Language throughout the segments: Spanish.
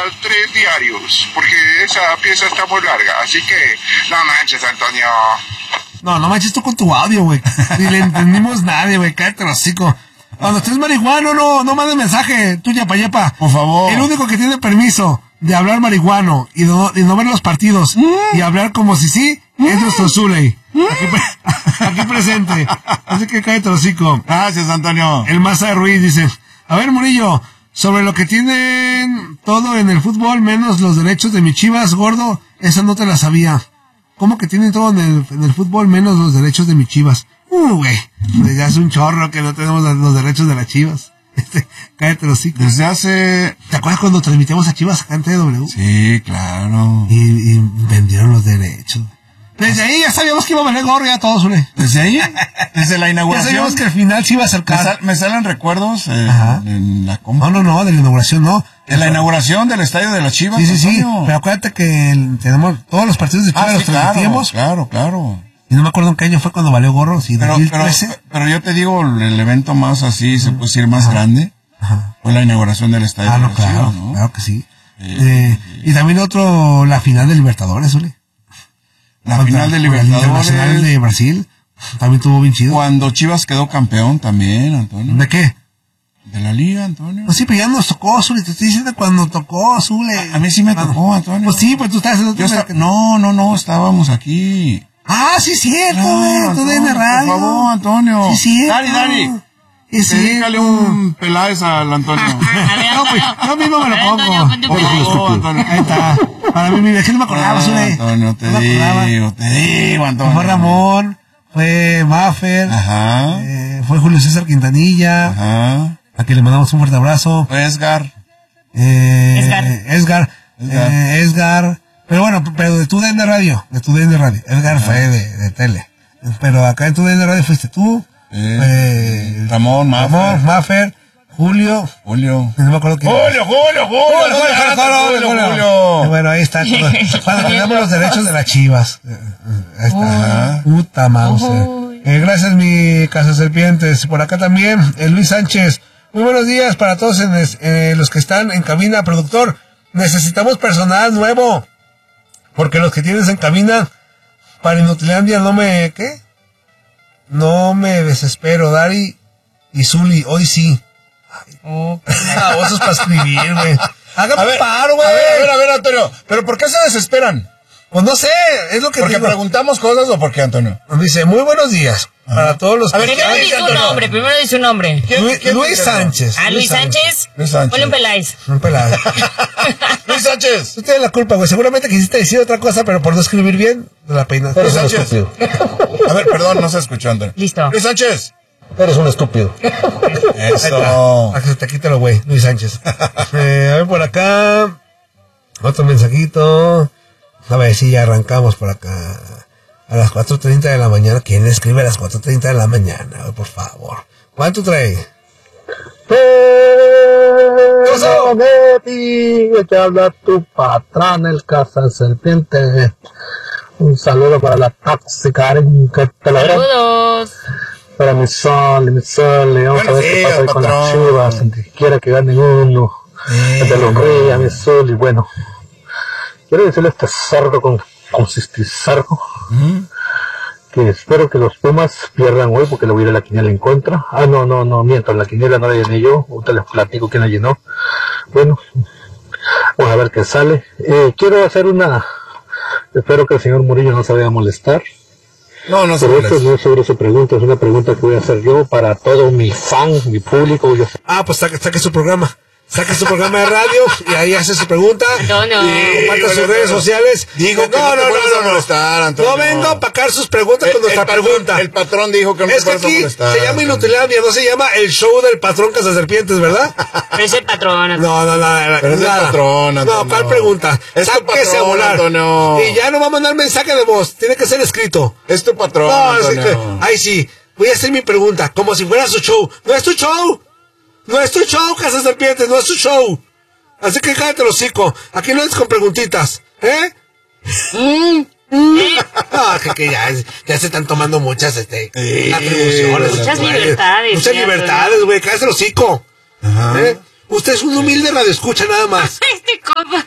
3 diarios, porque esa pieza está muy larga, así que no manches, Antonio. No manches tú con tu audio, güey. Ni le entendimos nadie, güey. Cállate el hocico. Cuando estés marihuano, no mandes mensaje. Tú, yepa. Por favor. El único que tiene permiso de hablar marihuano y no ver los partidos y hablar como si sí es nuestro Zuley. Aquí presente. Así que cállate el hocico. Gracias, Antonio. El Maza de Ruiz dice: a ver, Murillo, sobre lo que tienen todo en el fútbol, menos los derechos de mi Chivas, gordo, esa no te la sabía. ¿Cómo que tienen todo en el fútbol, menos los derechos de mi Chivas? Güey, ya es un chorro que no tenemos los derechos de las Chivas. Cállate los hocico. Desde hace... ¿Te acuerdas cuando transmitimos a Chivas acá en TW? Sí, claro. Y vendieron los derechos. Desde ahí ya sabíamos que iba a valer gorro ya todos, güey. ¿Desde ahí? Desde la inauguración. Ya sabíamos que al final se iba a acercar. Me salen recuerdos en la compra. No, de la inauguración no. De la inauguración del estadio de las Chivas. Sí. Pero acuérdate que tenemos todos los partidos de Chivas los transmitimos. Claro. Y no me acuerdo en qué año fue cuando valió gorro, si 2013. Pero yo te digo, el evento más así, se puede decir más grande, fue la inauguración del estadio de las Chivas, ¿no? Claro que sí. Y también la final de Libertadores, ¿vale? La final de Libertadores. El Internacional de Brasil, también estuvo bien chido. Cuando Chivas quedó campeón también, Antonio. ¿De qué? De la liga, Antonio. Pues sí, pero ya nos tocó, Zule, te estoy diciendo cuando tocó, Zule. A mí sí me tocó, Antonio. Pues sí, pues tú estabas en otro... No, estábamos aquí. Ah, sí, cierto, güey, tú en la radio. Por favor, Antonio. Sí, cierto. Dari. Dedícale un Peláez al Antonio. No, pues, yo mismo me lo pongo. Antonio. Ahí está. Para mí, mira, es que no me acordaba, Zule. Antonio, te digo, Antonio. Fue Ramón, fue Maffer. Ajá. Fue Julio César Quintanilla. Ajá. A quien le mandamos un fuerte abrazo. Fue Edgar. Edgar. Pero bueno, pero de tu DN Radio. Edgar fue de tele. Pero acá en tu DN Radio fuiste tú. Ramón, Maffer, Julio. No me acuerdo quién. Julio. Bueno, ahí está. Cuando tenemos los derechos de las Chivas. Ahí está. Puta mouse. Gracias, mi Casa Serpientes. Por acá también, Luis Sánchez. Muy buenos días para todos los que están en cabina, productor. Necesitamos personal nuevo. Porque los que tienes en cabina, para Inutilandia no me desespero. Dari y Zuli, hoy sí. Osos para escribir, güey. Hágame un paro, güey. A ver, Antonio. ¿Pero por qué se desesperan? Pues no sé, es lo que ¿Porque digo. preguntamos cosas o por qué, Antonio? Dice, muy buenos días para todos los... Primero dice un nombre. Luis Sánchez. Luis Sánchez. Ponle un Peláez. Luis Sánchez. Tú tienes la culpa, güey. Seguramente quisiste decir otra cosa, pero por no escribir bien, de la peinaste. Luis Sánchez. A ver, perdón, no se escuchó, Antonio. Listo. Luis Sánchez. Eres un estúpido. Eso. Para que se te quite lo güey, Luis Sánchez. A ver, por acá. Otro mensajito. A ver si ya arrancamos por acá. A las 4:30 de la mañana. ¿Quién escribe a las 4:30 de la mañana? Güey, por favor. ¿Cuánto trae? Te habla tu patrón, el Casa Serpiente. Un saludo para la tóxica que te la veré. Saludos. Para mi sol, vamos a ver qué pasa ahí con las Chivas, donde quiera que ganen uno, de los Reyes, mi sol, y bueno, quiero decirle a este cerdo con cerdo, que espero que los Pumas pierdan hoy, porque le voy a ir a la quiniela en contra. No, miento, en la quiniela no la llené yo, ahorita les platico quién la llenó. Bueno, vamos a ver qué sale. Quiero hacer espero que el señor Murillo no se vaya a molestar. No se Pero esto no es sobre su pregunta, es una pregunta que voy a hacer yo para todo mi mi público. Pues saque su programa. Saque su programa de radio y ahí hace su pregunta. Antonio. Y comparte sus redes sociales. Digo que no molestar, Antonio. No vengo a pacar sus preguntas con nuestra pregunta. El patrón dijo que no es que aquí se llama Inutilandia, no se llama el show del patrón Cazaserpientes, ¿verdad? Es el patrón. No. Pero es el patrón, Antonio. No, ¿cuál pregunta? Es tu Sáquese a patrón, volar. Antonio. Y ya no va a mandar mensaje de voz, tiene que ser escrito. Es tu patrón, No, Antonio. ahí sí. Voy a hacer mi pregunta, como si fuera su show. ¡No es tu show! ¡No es tu show, Cazaserpientes! ¡No es tu show! Así que cállate el hocico. Aquí no es con preguntitas, que ya se están tomando muchas atribuciones. Muchas libertades. Muchas libertades, güey. Cállate el hocico. Ajá. Usted es un humilde radioescucha nada más. Este compa.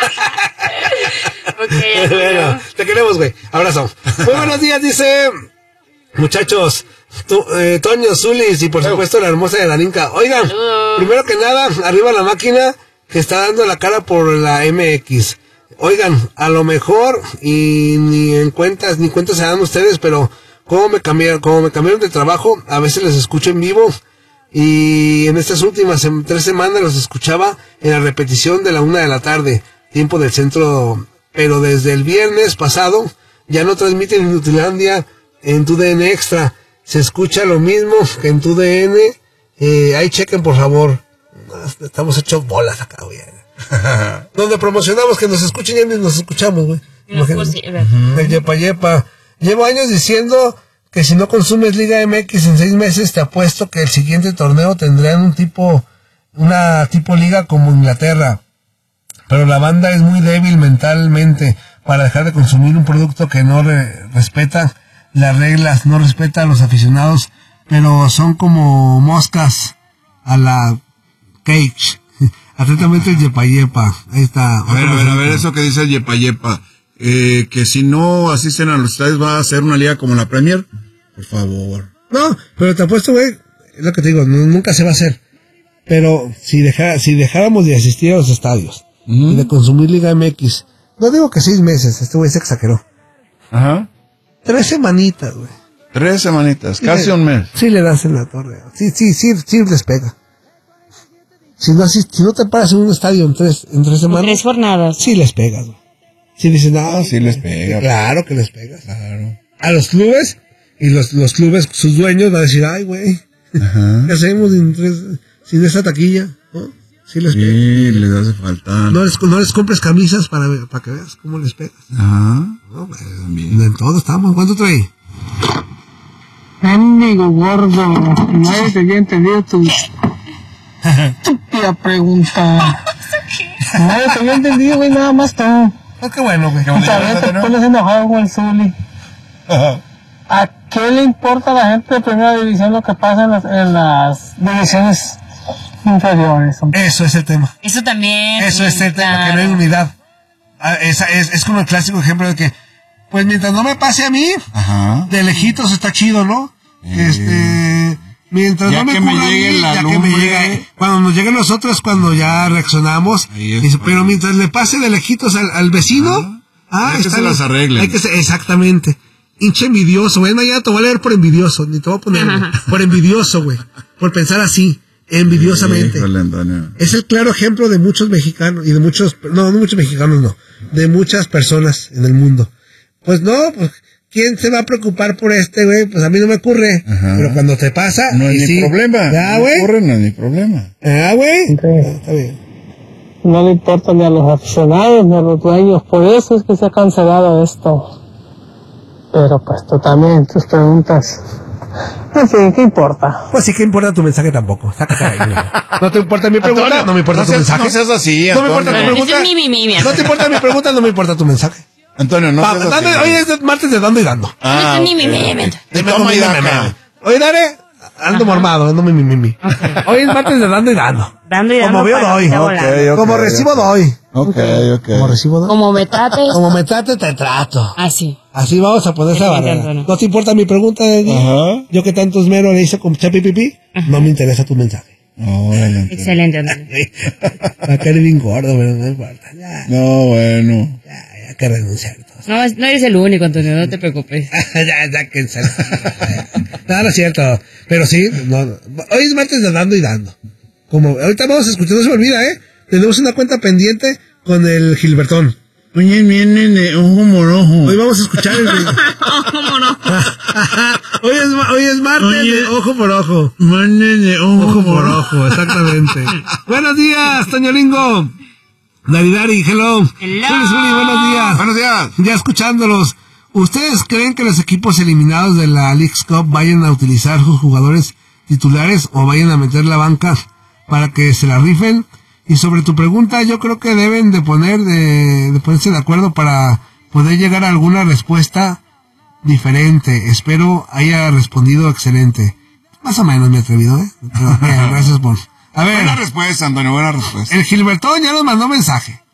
Okay, bueno, te queremos, güey. Abrazo. Muy buenos días, dice... Muchachos, Toño, Zulis y por supuesto la hermosa de Darinka. Oigan, primero que nada, arriba la máquina que está dando la cara por la MX. Oigan, a lo mejor, y ni cuentas se dan ustedes, pero como me cambiaron de trabajo, a veces les escucho en vivo, y en estas últimas 3 semanas los escuchaba en la repetición de la 1 de la tarde, tiempo del centro, pero desde el viernes pasado ya no transmiten en Nutilandia en TUDN Extra, se escucha lo mismo que en TUDN, ahí chequen por favor, estamos hechos bolas acá, güey. Donde promocionamos que nos escuchen y nos escuchamos, güey. No es posible. El yepa yepa. Llevo años diciendo que si no consumes Liga MX en 6 meses, te apuesto que el siguiente torneo tendrán una tipo liga como Inglaterra. Pero la banda es muy débil mentalmente para dejar de consumir un producto que no respeta las reglas, no respeta a los aficionados, pero son como moscas a la cage. Atentamente el yepa yepa. Ahí está. A ver, eso que dice el yepa yepa. Que si no asisten a los estadios va a ser una liga como la Premier. Por favor. No, pero te apuesto, güey, es lo que te digo, nunca se va a hacer. Pero si dejáramos de asistir a los estadios y de consumir Liga MX, no digo que 6 meses, este güey se exageró. Ajá. 3 semanitas, güey. 3 semanitas, casi un mes. Sí le das en la torre. Sí les pega. Si no te paras en un estadio en 3 semanas. 3 jornadas. Sí les pegas, güey. Si dicen, sí les pega. Claro que les pegas. Claro. A los clubes, y los clubes, sus dueños van a decir, ay, güey, ¿qué hacemos sin esa taquilla? ¿No? Sí les pega. Sí, les hace falta. No les compres camisas para que veas cómo les pegas. Ajá. No, pues, en todo estamos. ¿Cuánto trae? Amigo gordo, nadie te había entendido tu estúpida pregunta. Nadie te había entendido, güey, nada más tú. Oh, qué bueno, güey. Todavía te pones enojado con el Zuli. ¿A qué le importa a la gente de primera división lo que pasa en las divisiones inferiores? Eso es el tema. Eso también. Eso es el tema, claro. que no hay unidad. Es como el clásico ejemplo de que, pues mientras no me pase a mí, de lejitos está chido, ¿no? Mientras ya no me que ocurra me llegue a la mí, ya que me llegue, cuando nos lleguen nosotros, cuando ya reaccionamos, dice, pero mientras le pase de lejitos al vecino, hay que se las arreglen. Exactamente. Hinche envidioso, güey, mañana te voy a leer por envidioso, ni te voy a poner, por envidioso, güey, por pensar así, envidiosamente. Es el claro ejemplo de muchos mexicanos, y de muchos, no muchos mexicanos, no, de muchas personas en el mundo. Pues no, pues, ¿quién se va a preocupar por güey? Pues a mí no me ocurre. Pero cuando te pasa... No es ni problema. ¿Ya, güey? No ocurre, no es ni problema. Güey? Está bien. No le importa ni a los aficionados ni a los dueños. Por eso es que se ha cancelado esto. Pero pues tú también, tus preguntas... En fin, ¿qué importa? Pues sí, ¿qué importa tu mensaje tampoco? Sácate ahí, güey. ¿No te importa mi pregunta? Antonio, no me importa tu mensaje. No seas así, ¿No me importa tu Antonio. pregunta? Eso ¿No te importa mi pregunta? No me importa tu mensaje. Antonio, no seas así. Hoy es martes de dando y dando. Toma y daca. Oye, Dare, ando mormado, ando mi. Hoy es martes de dando y dando. Dando y dando. Como veo, doy. Como recibo, doy. Ok. Como recibo, doy. Como me trates. Como me trate, te trato. Así. Así vamos a poner esa barrera. ¿No te importa mi pregunta? Ajá. Yo que tanto esmero le hice con chapi pipi, no me interesa tu mensaje. Excelente, Antonio. Va a caer bien gordo, pero no importa. Ya, No, bueno. ya que renunciar. No eres el único, Antonio, no te preocupes. ya que no es cierto. Pero sí, hoy es martes de dando y dando. Como ahorita vamos a escuchar, no se me olvida, tenemos una cuenta pendiente con el Gilbertón. Oye, viene de ojo morojo. Hoy vamos a escuchar el Ojo morojo. hoy es martes de ojo por ojo. Martes de ojo por ojo, exactamente. Buenos días, Toño Lingo. Dari, hello. Zuli, buenos días. Buenos días. Ya escuchándolos. ¿Ustedes creen que los equipos eliminados de la Leagues Cup vayan a utilizar sus jugadores titulares o vayan a meter la banca para que se la rifen? Y sobre tu pregunta, yo creo que deben de ponerse de acuerdo para poder llegar a alguna respuesta diferente. Espero haya respondido excelente. Más o menos me he atrevido, Pero, gracias por A ver. Buena respuesta, Antonio, buena respuesta. El Gilbertón ya nos mandó mensaje.